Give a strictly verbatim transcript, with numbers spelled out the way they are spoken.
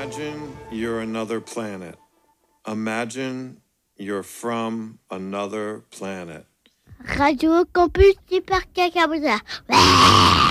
Imagine you're another planet. Imagine you're from another planet. Radio Campus Super Cacaboza.